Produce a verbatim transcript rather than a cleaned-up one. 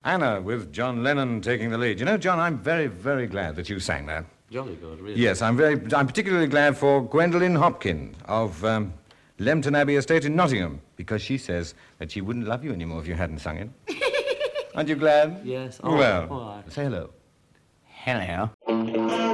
Anna with John Lennon taking the lead. You know, John, I'm very, very glad that you sang that. Jolly good, really. Yes, I'm very. I'm particularly glad for Gwendolen Hopkins of um, Lempton Abbey Estate in Nottingham, because she says that she wouldn't love you anymore if you hadn't sung it. Aren't you glad? Yes. Oh, well, all right. say hello. Hello.